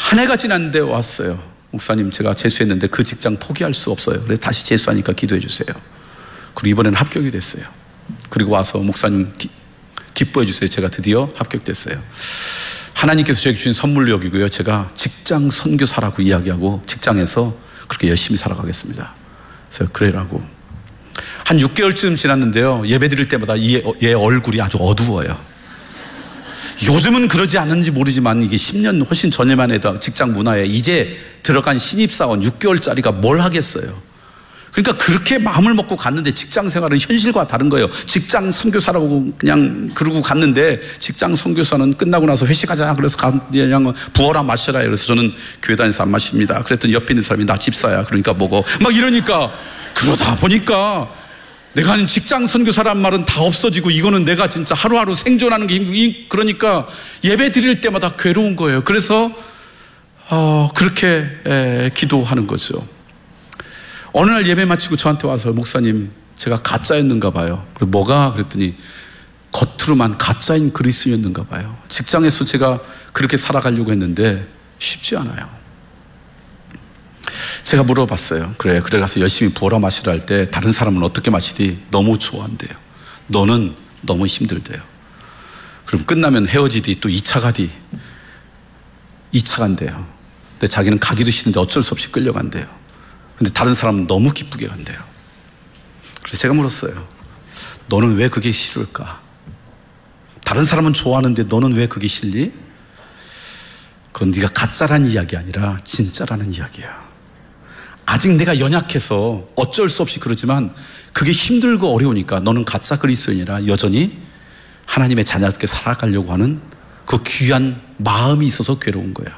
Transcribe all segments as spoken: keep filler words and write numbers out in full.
한 해가 지났는데 왔어요. 목사님, 제가 재수했는데 그 직장 포기할 수 없어요. 그래서 다시 재수하니까 기도해 주세요. 그리고 이번에는 합격이 됐어요. 그리고 와서 목사님 기, 기뻐해 주세요. 제가 드디어 합격됐어요. 하나님께서 저에게 주신 선물로 여기고요. 제가 직장 선교사라고 이야기하고 직장에서 그렇게 열심히 살아가겠습니다. 그래서 그래라고. 한 육 개월쯤 지났는데요. 예배 드릴 때마다 얘, 얘 얼굴이 아주 어두워요. 요즘은 그러지 않는지 모르지만 이게 십 년 훨씬 전에만 해도 직장 문화에 이제 들어간 신입사원 육 개월짜리가 뭘 하겠어요. 그러니까 그렇게 마음을 먹고 갔는데 직장 생활은 현실과 다른 거예요. 직장 선교사라고 그냥 그러고 갔는데 직장 선교사는 끝나고 나서 회식하자 그래서 그냥 부어라 마셔라. 그래서 저는 교회 다니면서 안 마십니다. 그랬더니 옆에 있는 사람이 나 집사야. 그러니까 먹어. 막 이러니까 그러다 보니까 내가 하는 직장 선교사란 말은 다 없어지고 이거는 내가 진짜 하루하루 생존하는 게 힘, 그러니까 예배 드릴 때마다 괴로운 거예요. 그래서 어, 그렇게 에, 기도하는 거죠. 어느 날 예배 마치고 저한테 와서 목사님 제가 가짜였는가 봐요. 그래서 뭐가? 그랬더니 겉으로만 가짜인 그리스도였는가 봐요. 직장에서 제가 그렇게 살아가려고 했는데 쉽지 않아요. 제가 물어봤어요. 그래 그래 가서 열심히 부어라 마시라 할 때 다른 사람은 어떻게 마시디? 너무 좋아한대요. 너는 너무 힘들대요. 그럼 끝나면 헤어지디 또 이 차 가디 이 차 간대요. 근데 자기는 가기도 싫은데 어쩔 수 없이 끌려간대요. 근데 다른 사람은 너무 기쁘게 간대요. 그래서 제가 물었어요. 너는 왜 그게 싫을까? 다른 사람은 좋아하는데 너는 왜 그게 싫니? 그건 네가 가짜라는 이야기 아니라 진짜라는 이야기야. 아직 내가 연약해서 어쩔 수 없이 그러지만 그게 힘들고 어려우니까 너는 가짜 그리스도인이라 여전히 하나님의 자녀답게 살아가려고 하는 그 귀한 마음이 있어서 괴로운 거야.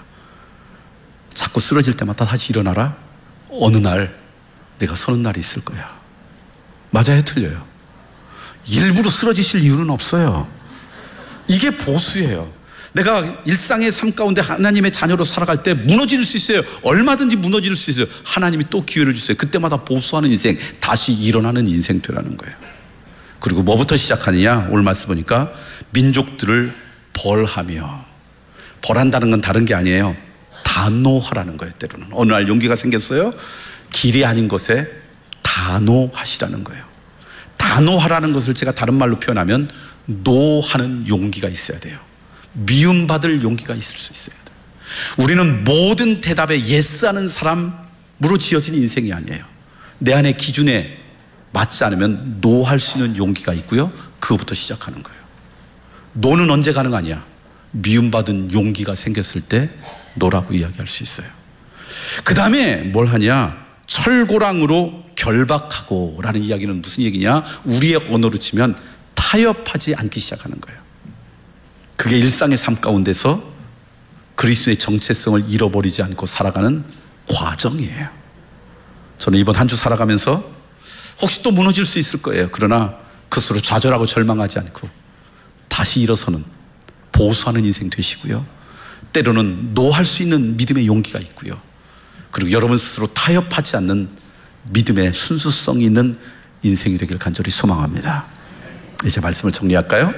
자꾸 쓰러질 때마다 다시 일어나라. 어느 날 내가 서는 날이 있을 거야. 맞아요? 틀려요? 일부러 쓰러지실 이유는 없어요. 이게 보수예요. 내가 일상의 삶 가운데 하나님의 자녀로 살아갈 때 무너질 수 있어요. 얼마든지 무너질 수 있어요. 하나님이 또 기회를 주세요. 그때마다 보수하는 인생, 다시 일어나는 인생 되라는 거예요. 그리고 뭐부터 시작하느냐? 오늘 말씀 보니까 민족들을 벌하며. 벌한다는 건 다른 게 아니에요. 단호하라는 거예요. 때로는 어느 날 용기가 생겼어요. 길이 아닌 것에 단호하시라는 거예요. 단호하라는 것을 제가 다른 말로 표현하면 노하는 용기가 있어야 돼요. 미움받을 용기가 있을 수 있어야 돼요. 우리는 모든 대답에 예스하는 사람으로 지어진 인생이 아니에요. 내 안의 기준에 맞지 않으면 노할 수 있는 용기가 있고요. 그거부터 시작하는 거예요. 노는 언제 가능하냐? 미움받은 용기가 생겼을 때 노라고 이야기할 수 있어요. 그 다음에 뭘 하냐? 철고랑으로 결박하고 라는 이야기는 무슨 얘기냐? 우리의 언어로 치면 타협하지 않기 시작하는 거예요. 그게 일상의 삶 가운데서 그리스도의 정체성을 잃어버리지 않고 살아가는 과정이에요. 저는 이번 한 주 살아가면서 혹시 또 무너질 수 있을 거예요. 그러나 그것으로 좌절하고 절망하지 않고 다시 일어서는 보수하는 인생 되시고요. 때로는 노할 수 있는 믿음의 용기가 있고요. 그리고 여러분 스스로 타협하지 않는 믿음의 순수성이 있는 인생이 되길 간절히 소망합니다. 이제 말씀을 정리할까요?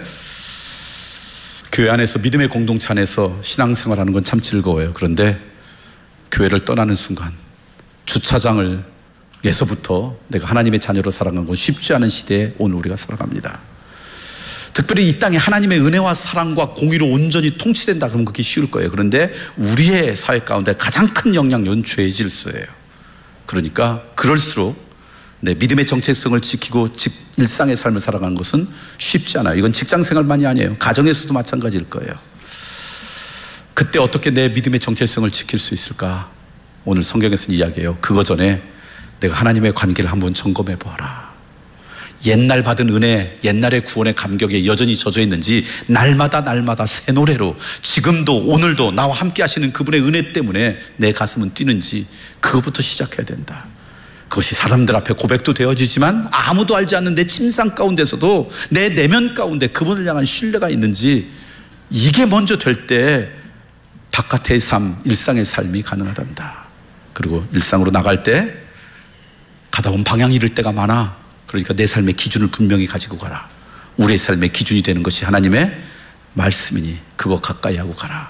교회 안에서 믿음의 공동체 안에서 신앙생활하는 건 참 즐거워요. 그런데 교회를 떠나는 순간 주차장을 에서부터 내가 하나님의 자녀로 살아가는 건 쉽지 않은 시대에 오늘 우리가 살아갑니다. 특별히 이 땅에 하나님의 은혜와 사랑과 공의로 온전히 통치된다 그러면 그게 쉬울 거예요. 그런데 우리의 사회 가운데 가장 큰 영향력은 죄의 질서예요. 그러니까 그럴수록 내 믿음의 정체성을 지키고 일상의 삶을 살아가는 것은 쉽지 않아요. 이건 직장생활만이 아니에요. 가정에서도 마찬가지일 거예요. 그때 어떻게 내 믿음의 정체성을 지킬 수 있을까? 오늘 성경에서는 이야기해요. 그거 전에 내가 하나님의 관계를 한번 점검해 보아라. 옛날 받은 은혜, 옛날의 구원의 감격에 여전히 젖어 있는지 날마다 날마다 새 노래로 지금도 오늘도 나와 함께 하시는 그분의 은혜 때문에 내 가슴은 뛰는지 그것부터 시작해야 된다. 그것이 사람들 앞에 고백도 되어지지만 아무도 알지 않는 내 침상 가운데서도 내 내면 가운데 그분을 향한 신뢰가 있는지 이게 먼저 될 때 바깥의 삶, 일상의 삶이 가능하단다. 그리고 일상으로 나갈 때 가다 보면 방향 잃을 때가 많아. 그러니까 내 삶의 기준을 분명히 가지고 가라. 우리의 삶의 기준이 되는 것이 하나님의 말씀이니 그거 가까이 하고 가라.